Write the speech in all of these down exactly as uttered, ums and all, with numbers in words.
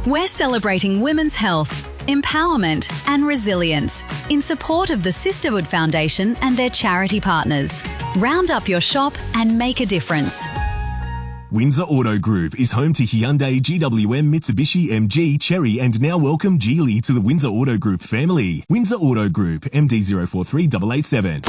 We're celebrating women's health, empowerment and resilience in support of the Sisterhood Foundation and their charity partners. Round up your shop and make a difference. Windsor Auto Group is home to Hyundai, G W M, Mitsubishi, M G, Chery and now welcome Geely to the Windsor Auto Group family. Windsor Auto Group, M D zero four three eight eight seven.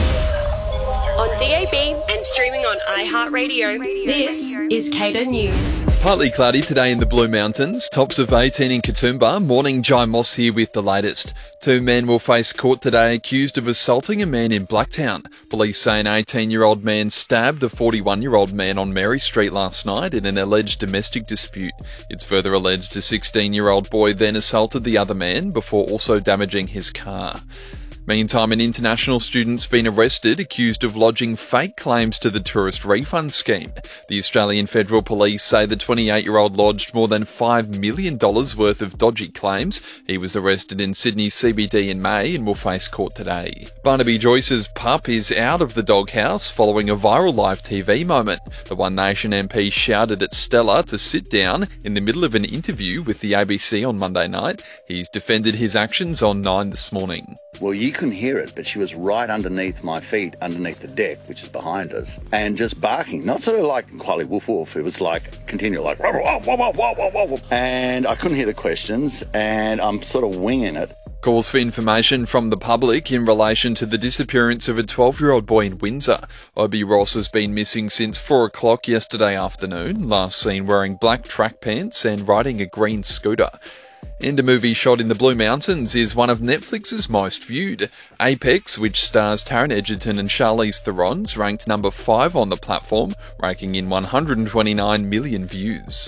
On D A B and streaming on iHeartRadio, this is Cater News. Partly cloudy today in the Blue Mountains, tops of eighteen in Katoomba. Morning, Jai Moss here with the latest. Two men will face court today accused of assaulting a man in Blacktown. Police say an eighteen-year-old man stabbed a forty-one-year-old man on Mary Street last night in an alleged domestic dispute. It's further alleged a sixteen-year-old boy then assaulted the other man before also damaging his car. Meantime, an international student's been arrested accused of lodging fake claims to the tourist refund scheme. The Australian Federal Police say the twenty-eight-year-old lodged more than five million dollars worth of dodgy claims. He was arrested in Sydney C B D in May and will face court today. Barnaby Joyce's pup is out of the doghouse following a viral live T V moment. The One Nation M P shouted at Stella to sit down in the middle of an interview with the A B C on Monday night. He's defended his actions on Nine this morning. Well, you couldn't hear it, but she was right underneath my feet, underneath the deck, which is behind us, and just barking. Not sort of like Quali Woof Woof. It was like continual, like, woof, woof, woof, woof, woof, woof. And I couldn't hear the questions, and I'm sort of winging it. Calls for information from the public in relation to the disappearance of a twelve-year-old boy in Windsor. Obi Ross has been missing since four o'clock yesterday afternoon, last seen wearing black track pants and riding a green scooter. And a movie shot in the Blue Mountains is one of Netflix's most viewed. Apex, which stars Taron Egerton and Charlize Theron's, ranked number five on the platform, raking in one hundred twenty-nine million views.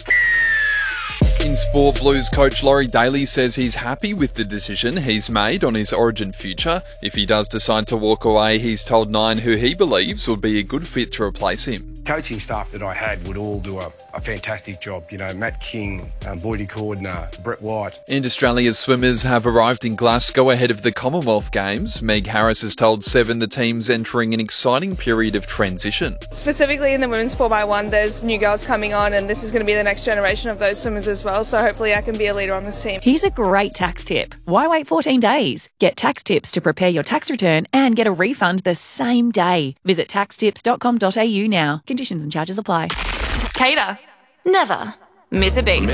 In sport, Blues coach Laurie Daly says he's happy with the decision he's made on his Origin future. If he does decide to walk away, he's told Nine who he believes would be a good fit to replace him. Coaching staff that I had would all do a, a fantastic job. You know, Matt King, um, Boydie Cordner, Brett White. And Australia's swimmers have arrived in Glasgow ahead of the Commonwealth Games. Meg Harris has told Seven the team's entering an exciting period of transition. Specifically in the women's four by one, there's new girls coming on and this is going to be the next generation of those swimmers as well. So hopefully I can be a leader on this team. Here's a great tax tip. Why wait fourteen days? Get tax tips to prepare your tax return and get a refund the same day. Visit tax tips dot com dot a u now. Conditions and charges apply. Cater. Never miss a beat.